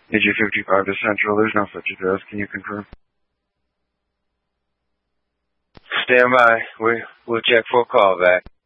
AG55 to Central, there's no such address. Can you confirm? Stand by. We'll check for a call back.